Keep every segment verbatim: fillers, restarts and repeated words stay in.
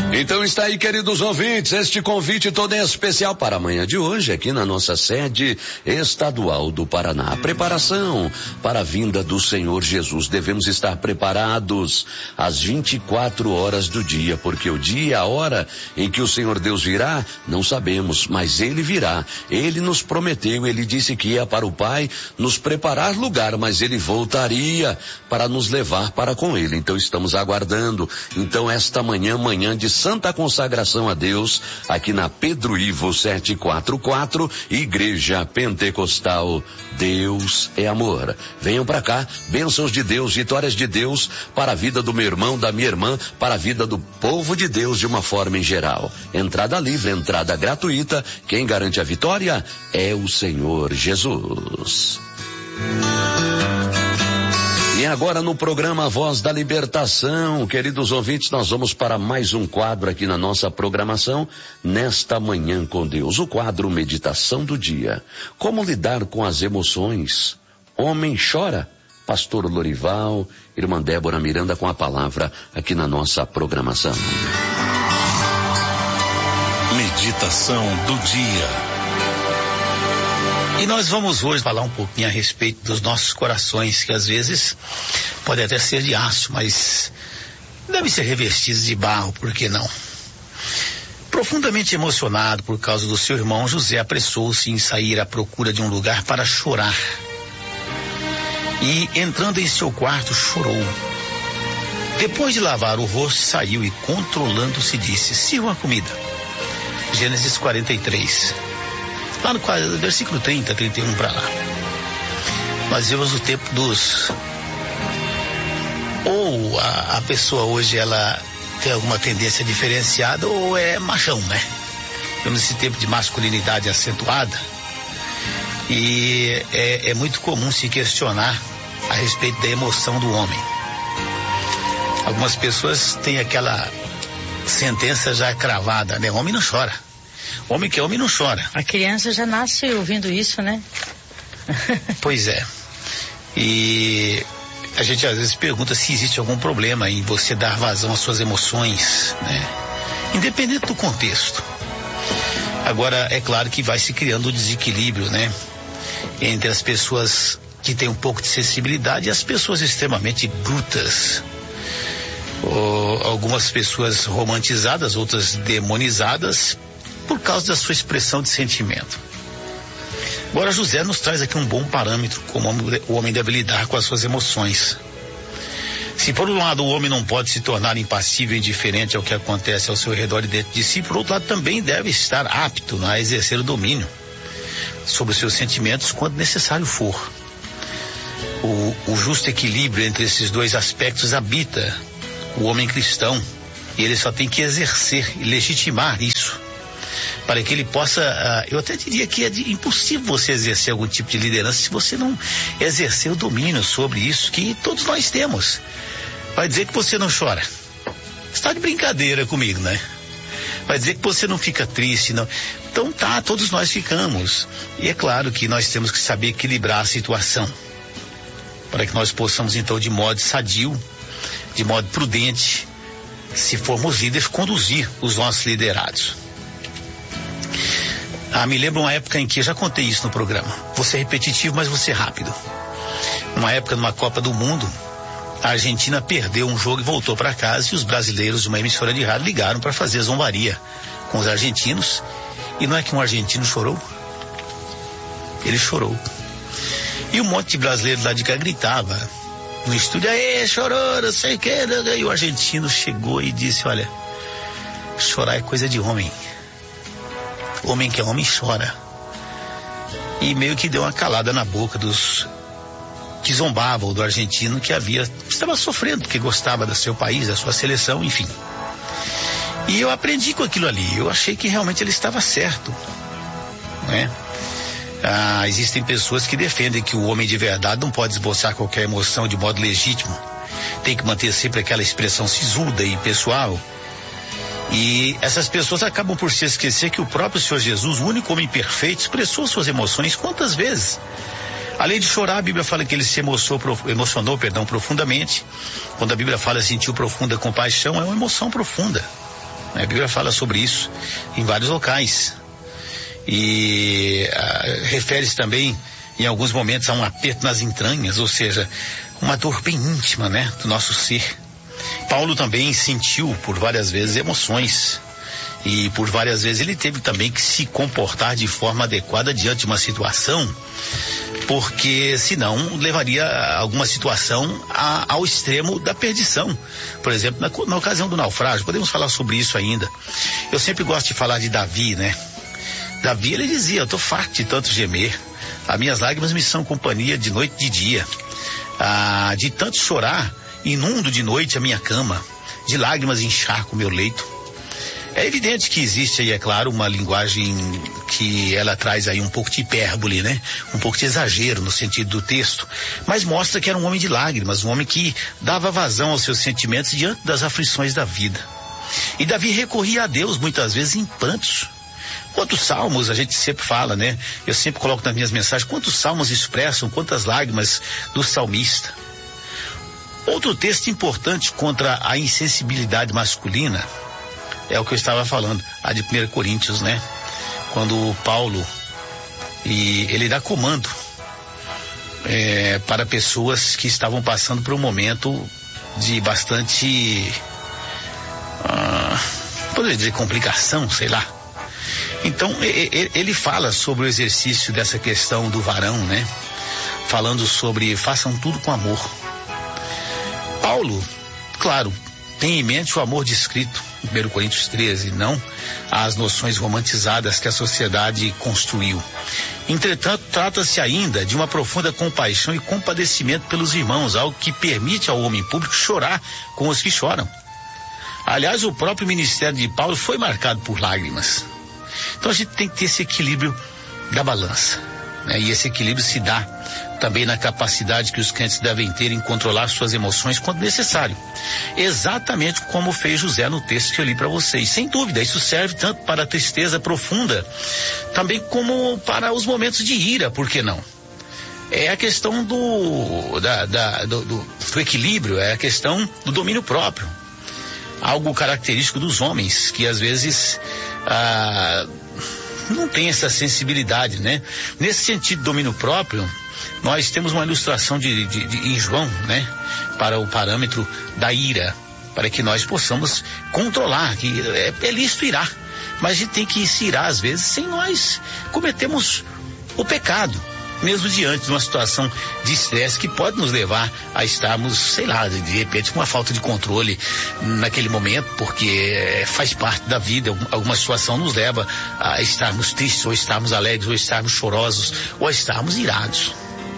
Então está aí, queridos ouvintes, este convite todo é especial para amanhã de hoje, aqui na nossa sede estadual do Paraná. A preparação para a vinda do Senhor Jesus. Devemos estar preparados às vinte e quatro horas do dia, porque o dia e a hora em que o Senhor Deus virá, não sabemos, mas Ele virá. Ele nos prometeu, Ele disse que ia para o Pai nos preparar lugar, mas Ele voltaria para nos levar para com Ele. Então estamos aguardando. Então esta manhã, manhã de Santa Consagração a Deus, aqui na Pedro Ivo setecentos e quarenta e quatro, Igreja Pentecostal Deus é Amor. Venham para cá, bênçãos de Deus, vitórias de Deus para a vida do meu irmão, da minha irmã, para a vida do povo de Deus de uma forma em geral. Entrada livre, entrada gratuita, quem garante a vitória é o Senhor Jesus. E agora no programa Voz da Libertação, queridos ouvintes, nós vamos para mais um quadro aqui na nossa programação, nesta manhã com Deus. O quadro Meditação do Dia. Como lidar com as emoções? Homem chora? Pastor Lorival, irmã Débora Miranda com a palavra aqui na nossa programação. Meditação do Dia. E nós vamos hoje falar um pouquinho a respeito dos nossos corações, que às vezes podem até ser de aço, mas devem ser revestidos de barro, por que não? Profundamente emocionado por causa do seu irmão, José apressou-se em sair à procura de um lugar para chorar. E, entrando em seu quarto, chorou. Depois de lavar o rosto, saiu e, controlando-se, disse: sirva a comida. Gênesis quarenta e três. Lá no versículo trinta, trinta e um para lá. Nós vemos o tempo dos... Ou a, a pessoa hoje, ela tem alguma tendência diferenciada, ou é machão, né? Temos esse tempo de masculinidade acentuada. E é, é muito comum se questionar a respeito da emoção do homem. Algumas pessoas têm aquela sentença já cravada, né? Homem não chora. Homem que é homem não chora. A criança já nasce ouvindo isso, né? Pois é. E a gente às vezes pergunta se existe algum problema em você dar vazão às suas emoções, né? Independente do contexto. Agora, é claro que vai se criando um desequilíbrio, né? Entre as pessoas que têm um pouco de sensibilidade e as pessoas extremamente brutas. Ou algumas pessoas romantizadas, outras demonizadas, por causa da sua expressão de sentimento. Agora José nos traz aqui um bom parâmetro como o homem deve lidar com as suas emoções. Se por um lado o homem não pode se tornar impassível e indiferente ao que acontece ao seu redor e dentro de si, por outro lado também deve estar apto a exercer o domínio sobre os seus sentimentos quando necessário for. O, o justo equilíbrio entre esses dois aspectos habita o homem cristão, e ele só tem que exercer e legitimar isso, para que ele possa, uh, eu até diria que é de, impossível você exercer algum tipo de liderança se você não exercer o domínio sobre isso que todos nós temos. Vai dizer que você não chora. Está de brincadeira comigo, né? Vai dizer que você não fica triste, não. Então tá, todos nós ficamos. E é claro que nós temos que saber equilibrar a situação, para que nós possamos então de modo sadio, de modo prudente, se formos líderes, conduzir os nossos liderados. Ah, me lembro uma época em que, eu já contei isso no programa, vou ser repetitivo, mas vou ser rápido. Uma época, numa Copa do Mundo, a Argentina perdeu um jogo e voltou para casa, e os brasileiros de uma emissora de rádio ligaram para fazer zombaria com os argentinos. E não é que um argentino chorou? Ele chorou. E um monte de brasileiros lá de cá gritava no estúdio: aê, chorou, não sei o que. E o argentino chegou e disse: olha, chorar é coisa de homem. Homem que é homem chora. E meio que deu uma calada na boca dos que zombavam do argentino, que havia, estava sofrendo porque gostava do seu país, da sua seleção, enfim. E eu aprendi com aquilo ali. Eu achei que realmente ele estava certo, né? Ah, existem pessoas que defendem que o homem de verdade não pode esboçar qualquer emoção de modo legítimo. Tem que manter sempre aquela expressão sisuda e pessoal. E essas pessoas acabam por se esquecer que o próprio Senhor Jesus, o único homem perfeito, expressou suas emoções quantas vezes? Além de chorar, a Bíblia fala que ele se emocionou, emocionou perdão, profundamente. Quando a Bíblia fala sentiu profunda compaixão, é uma emoção profunda. A Bíblia fala sobre isso em vários locais. E uh, refere-se também, em alguns momentos, a um aperto nas entranhas, ou seja, uma dor bem íntima, né, do nosso ser. Paulo também sentiu por várias vezes emoções. E por várias vezes ele teve também que se comportar de forma adequada diante de uma situação, porque senão levaria alguma situação a, ao extremo da perdição. Por exemplo, na, na ocasião do naufrágio, podemos falar sobre isso ainda. Eu sempre gosto de falar de Davi, né? Davi, ele dizia: eu estou farto de tanto gemer, as minhas lágrimas me são companhia de noite e de dia, ah, de tanto chorar, inundo de noite a minha cama, de lágrimas encharco o meu leito. É evidente que existe aí, é claro, uma linguagem que ela traz aí um pouco de hipérbole, né? Um pouco de exagero no sentido do texto, mas mostra que era um homem de lágrimas, um homem que dava vazão aos seus sentimentos diante das aflições da vida. E Davi recorria a Deus muitas vezes em prantos. Quantos salmos a gente sempre fala, né? Eu sempre coloco nas minhas mensagens, quantos salmos expressam, quantas lágrimas do salmista. Outro texto importante contra a insensibilidade masculina é o que eu estava falando, a de primeira Coríntios, né? Quando Paulo, e ele dá comando é, para pessoas que estavam passando por um momento de bastante, ah, poderia dizer complicação, sei lá. Então ele fala sobre o exercício dessa questão do varão, né? Falando sobre façam tudo com amor. Paulo, claro, tem em mente o amor descrito em primeira Coríntios treze, não as noções romantizadas que a sociedade construiu. Entretanto, trata-se ainda de uma profunda compaixão e compadecimento pelos irmãos, algo que permite ao homem público chorar com os que choram. Aliás, o próprio ministério de Paulo foi marcado por lágrimas. Então a gente tem que ter esse equilíbrio da balança, né? E esse equilíbrio se dá também na capacidade que os crentes devem ter em controlar suas emoções quando necessário. Exatamente como fez José no texto que eu li para vocês. Sem dúvida, isso serve tanto para a tristeza profunda, também como para os momentos de ira, por que não? É a questão do, da, da, do, do, do equilíbrio, é a questão do domínio próprio. Algo característico dos homens, que às vezes ah, não tem essa sensibilidade, né? Nesse sentido, domínio próprio, nós temos uma ilustração de, de, de, em João, né? Para o parâmetro da ira, para que nós possamos controlar, que é, é lícito irar, mas a gente tem que se irar às vezes sem nós cometermos o pecado, mesmo diante de uma situação de estresse que pode nos levar a estarmos, sei lá, de, de repente com uma falta de controle naquele momento, porque é, faz parte da vida, alguma situação nos leva a estarmos tristes, ou estarmos alegres, ou estarmos chorosos, ou a estarmos irados.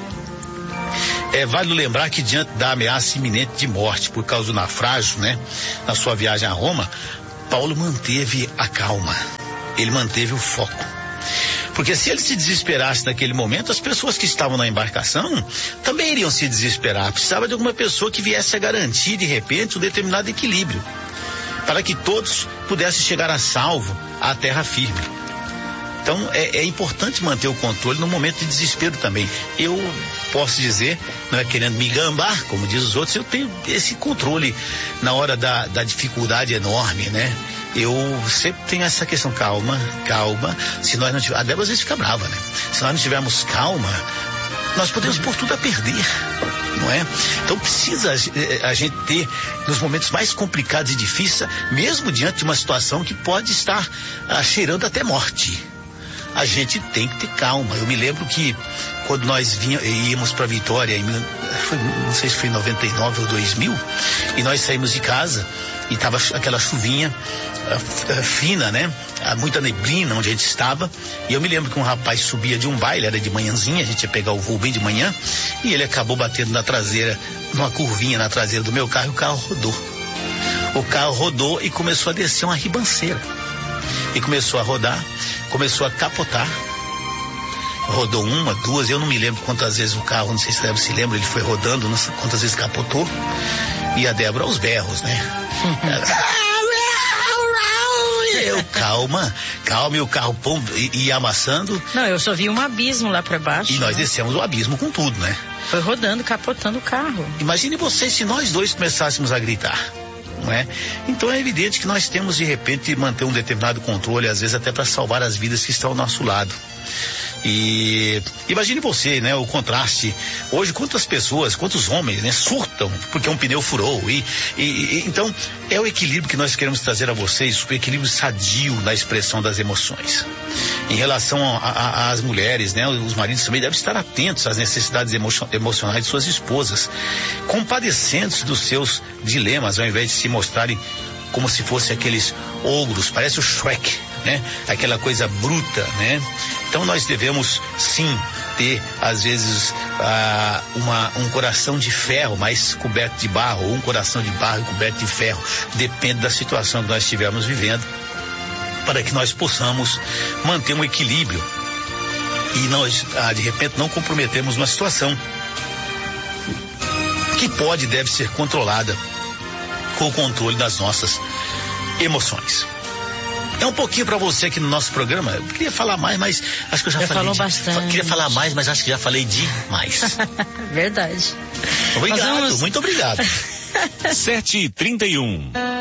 É válido lembrar que diante da ameaça iminente de morte por causa do naufrágio, né, na sua viagem a Roma, Paulo manteve a calma, ele manteve o foco. Porque se ele se desesperasse naquele momento, as pessoas que estavam na embarcação também iriam se desesperar. Precisava de alguma pessoa que viesse a garantir, de repente, um determinado equilíbrio, para que todos pudessem chegar a salvo à terra firme. Então é, é importante manter o controle no momento de desespero também. Eu posso dizer, não é querendo me gambar, como diz os outros, eu tenho esse controle na hora da, da dificuldade enorme, né? Eu sempre tenho essa questão, calma, calma. Se nós não tivermos, a Débora às vezes fica brava, né? Se nós não tivermos calma, nós podemos pôr tudo a perder, não é? Então precisa a gente ter, nos momentos mais complicados e difíceis, mesmo diante de uma situação que pode estar ah, cheirando até morte, a gente tem que ter calma. Eu me lembro que quando nós vinha, íamos para Vitória, em, foi, não sei se foi em noventa e nove ou dois mil, e nós saímos de casa e tava aquela chuvinha uh, fina, né? Uh, muita neblina onde a gente estava, e eu me lembro que um rapaz subia de um baile, era de manhãzinha, a gente ia pegar o voo bem de manhã, e ele acabou batendo na traseira, numa curvinha na traseira do meu carro, e o carro rodou. O carro rodou e começou a descer uma ribanceira. E começou a rodar, começou a capotar. Rodou uma, duas, eu não me lembro quantas vezes o carro, não sei se a Débora se lembra, ele foi rodando, não sei quantas vezes capotou. E a Débora aos berros, né? Eu, calma, calma, e o carro pum, ia amassando. Não, eu só vi um abismo lá pra baixo. E nós né? descemos o abismo com tudo, né? Foi rodando, capotando o carro. Imagine vocês se nós dois começássemos a gritar, não é? Então é evidente que nós temos de repente manter um determinado controle, às vezes até para salvar as vidas que estão ao nosso lado. E imagine você, né, o contraste. Hoje quantas pessoas, quantos homens, né, surtam porque um pneu furou e, e, e então é o equilíbrio que nós queremos trazer a vocês, o equilíbrio sadio na expressão das emoções. Em relação às mulheres, né, os maridos também devem estar atentos às necessidades emo emocionais de suas esposas, compadecendo-se dos seus dilemas, ao invés de se mostrarem como se fossem aqueles ogros, parece o Shrek, né? Aquela coisa bruta, né? Então nós devemos sim ter às vezes ah, uma, um coração de ferro, mas coberto de barro, ou um coração de barro e coberto de ferro, depende da situação que nós estivermos vivendo, para que nós possamos manter um equilíbrio e nós ah, de repente não comprometemos uma situação que pode e deve ser controlada com o controle das nossas emoções. É um pouquinho para você aqui no nosso programa. Eu queria falar mais, mas acho que eu já, já falei. Falou de, bastante. Queria falar mais, mas acho que já falei demais. Verdade. Obrigado, vamos... muito obrigado. sete e trinta e um.